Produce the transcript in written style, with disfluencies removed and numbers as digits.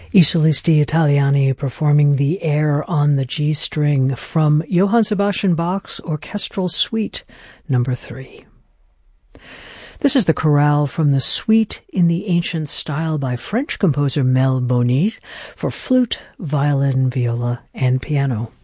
I Solisti Italiani performing the air on the G string from Johann Sebastian Bach's Orchestral Suite No. 3. This is the chorale from the Suite in the Ancient Style by French composer Mel Bonis for flute, violin, viola, and piano.